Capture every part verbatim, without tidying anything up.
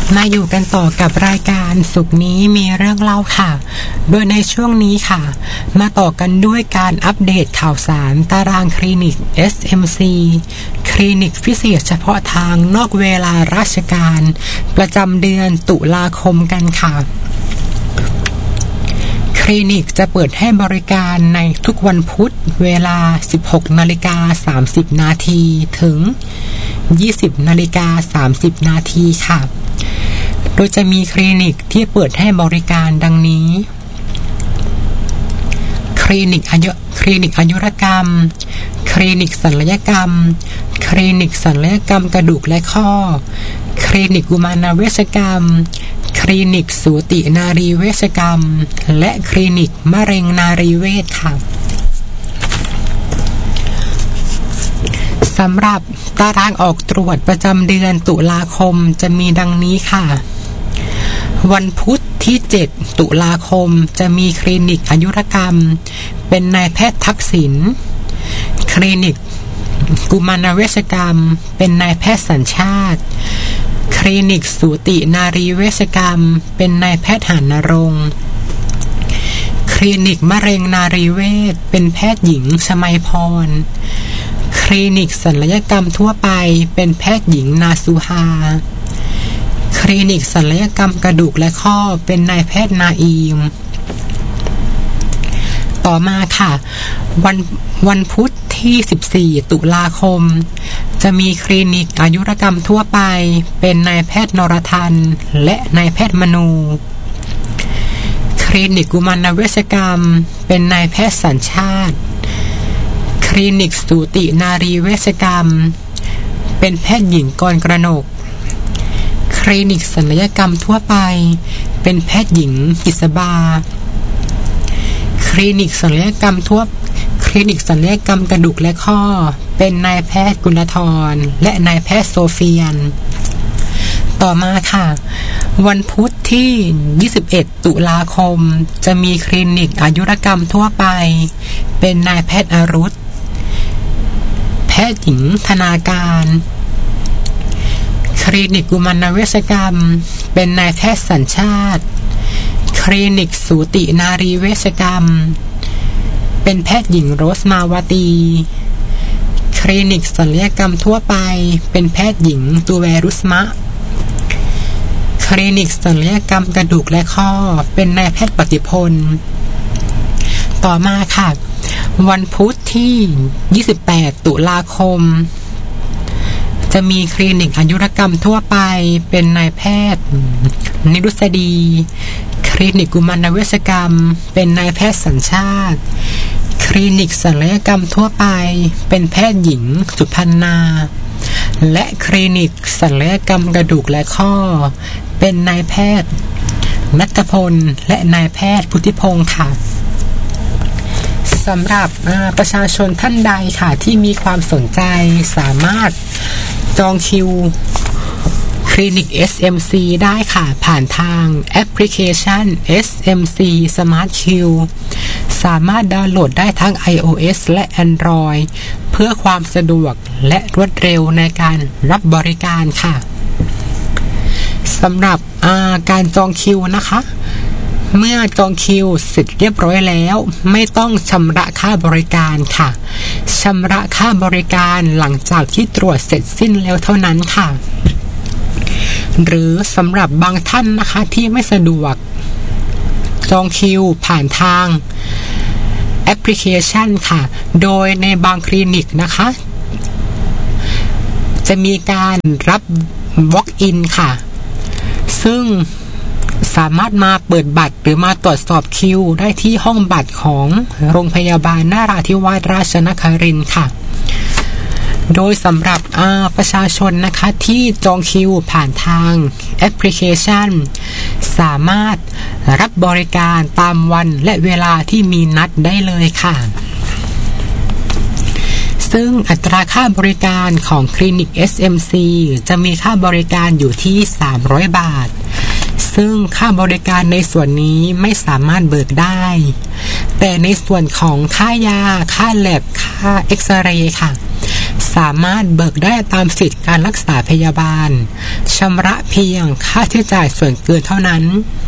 มาอยู่กันต่อกับรายการสุขนี้มีเรื่องเล่าค่ะโดยในช่วงนี้ค่ะมาต่อกันด้วยการอัปเดตข่าวสารตารางคลินิก เอส เอ็ม ซี คลินิกพิเศษเฉพาะทางนอกเวลาราชการประจำเดือนตุลาคมกันค่ะคลินิกจะเปิดให้บริการในทุกวันพุธเวลา สิบหกนาฬิกาสามสิบนาทีถึง ยี่สิบนาฬิกาสามสิบนาทีค่ะโดยจะมีคลินิกที่เปิดให้บริการดังนี้คลินิกอายุคลินิกอายุรกรรมคลินิกศัลยกรรมคลินิกศัลยกรรมกระดูกและข้อคลินิกกุมารเวชกรรมคลินิกสูตินารีเวชกรรมและคลินิกมะเร็งนารีเวชค่ะสำหรับตารางออกตรวจประจำเดือนตุลาคมจะมีดังนี้ค่ะวันพุธที่เจ็ดตุลาคมจะมีคลินิกอายุรกรรมเป็นนายแพทย์ทักษิณคลินิกกุมารเวชกรรมเป็นนายแพทย์สัญชาติคลินิกสูตินารีเวชกรรมเป็นนายแพทย์หานรงค์คลินิกมะเร็งนารีเวชเป็นแพทย์หญิงชมัยพรคลินิกศัลยกรรมทั่วไปเป็นแพทย์หญิงนาสุฮาคลินิกศัลยกรรมกระดูกและข้อเป็นนายแพทย์นาอีมต่อมาค่ะวันวันพุธที่สิบสี่ตุลาคมจะมีคลินิกอายุรกรรมทั่วไปเป็นนายแพทย์นรทันและนายแพทย์มนูคลินิกกุมารเวชกรรมเป็นนายแพทย์สัญชาติคลินิกสูตินารีเวชกรรมเป็นแพทย์หญิงกรกนกคลินิกศัลยกรรมทั่วไปเป็นแพทย์หญิงกิษบาคลินิกศัลยกรรมทั่วคลินิกศัลยกรรมกระดูกและข้อเป็นนายแพทย์กุลธรและนายแพทย์โซเฟียนต่อมาค่ะวันพุธที่ยี่สิบเอ็ดตุลาคมจะมีคลินิกอายุรกรรมทั่วไปเป็นนายแพทย์อรุษแพทย์หญิงธนาการคลินิกกุมารเวชกรรมเป็นนายแพทย์สัญชาติคลินิกสูตินารีเวชกรรมเป็นแพทย์หญิงโรสมาวตีคลินิกศัลยกรรมทั่วไปเป็นแพทย์หญิงตูเวรุสมะคลินิกศัลยกรรมกระดูกและข้อเป็นนายแพทย์ปฏิพลต่อมาค่ะวันพุธที่ยี่สิบแปดตุลาคมจะมีคลินิกอายุรกรรมทั่วไปเป็นนายแพทย์นิรุษดีคลินิกกุมารเวชกรรมเป็นนายแพทย์สัญชาติคลินิกศัลยกรรมทั่วไปเป็นแพทย์หญิงสุพรรณาและคลินิกศัลยกรรมกระดูกและข้อเป็นนายแพทย์ณัฐพลและนายแพทย์พุทธิพงศ์ค่ะสำหรับประชาชนท่านใดค่ะที่มีความสนใจสามารถจองคิวคลินิก เอส เอ็ม ซี ได้ค่ะผ่านทางแอปพลิเคชัน เอส เอ็ม ซี Smart Q สามารถดาวน์โหลดได้ทั้ง iOS และ Android เพื่อความสะดวกและรวดเร็วในการรับบริการค่ะสำหรับการจองคิวนะคะเมื่อจองคิวเสร็จเรียบร้อยแล้วไม่ต้องชำระค่าบริการค่ะชำระค่าบริการหลังจากที่ตรวจเสร็จสิ้นแล้วเท่านั้นค่ะหรือสำหรับบางท่านนะคะที่ไม่สะดวกจองคิวผ่านทางแอปพลิเคชันค่ะโดยในบางคลินิกนะคะจะมีการรับ walk in ค่ะซึ่งสามารถมาเปิดบัตรหรือมาตรวจสอบคิวได้ที่ห้องบัตรของโรงพยาบาลนราธิวาสราชนครินทร์ค่ะโดยสำหรับประชาชนนะคะที่จองคิวผ่านทางแอปพลิเคชันสามารถรับบริการตามวันและเวลาที่มีนัดได้เลยค่ะซึ่งอัตราค่าบริการของคลินิก เอส เอ็ม ซี จะมีค่าบริการอยู่ที่สามร้อยบาทซึ่งค่าบริการในส่วนนี้ไม่สามารถเบิกได้แต่ในส่วนของค่ายาค่าแลบค่าเอ็กซเรย์ค่ะสามารถเบิกได้ตามสิทธิการรักษาพยาบาลชำระเพียงค่าใช้จ่ายส่วนเกินเท่านั้น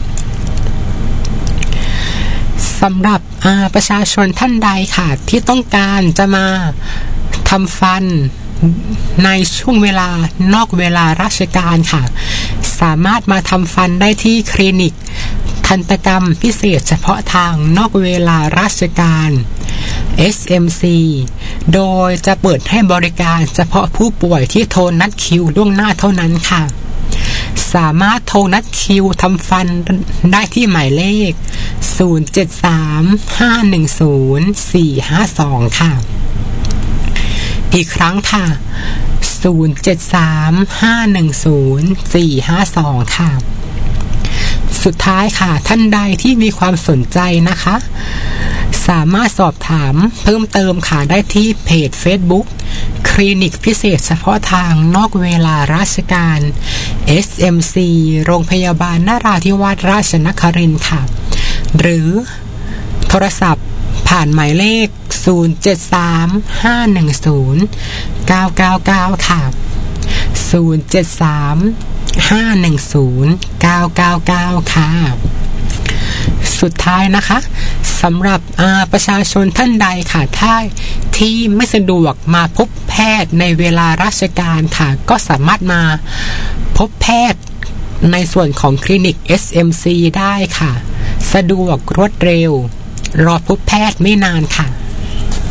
สำหรับประชาชนท่านใดค่ะที่ต้องการจะมาทำฟันในช่วงเวลานอกเวลาราชการค่ะสามารถมาทำฟันได้ที่คลินิกทันตกรรมพิเศษเฉพาะทางนอกเวลาราชการ เอส เอ็ม ซี โดยจะเปิดให้บริการเฉพาะผู้ป่วยที่โทรนัดคิวล่วงหน้าเท่านั้นค่ะสามารถโทรนัดคิวทำฟันได้ที่หมายเลขศูนย์ เจ็ด สาม ห้า หนึ่ง ศูนย์ สี่ ห้า สองค่ะอีกครั้งค่ะศูนย์ เจ็ด สาม ห้า หนึ่ง ศูนย์ สี่ ห้า สองค่ะสุดท้ายค่ะท่านใดที่มีความสนใจนะคะสามารถสอบถามเพิ่มเติมค่ะได้ที่เพจ Facebook คลินิกพิเศษเฉพาะทางนอกเวลาราชการ เอส เอ็ม ซี โรงพยาบาลนราธิวาสราชนครินทร์ค่ะหรือโทรศัพท์ผ่านหมายเลขศูนย์ เจ็ด สาม ห้า หนึ่ง ศูนย์ เก้า เก้า เก้าค่ะศูนย์ เจ็ด สาม ห้า หนึ่ง ศูนย์ เก้า เก้า เก้าค่ะสุดท้ายนะคะสำหรับประชาชนท่านใดค่ะถ้าที่ไม่สะดวกมาพบแพทย์ในเวลาราชการค่ะก็สามารถมาพบแพทย์ในส่วนของคลินิก เอส เอ็ม ซี ได้ค่ะสะดวกรวดเร็วรอพบแพทย์ไม่นานค่ะ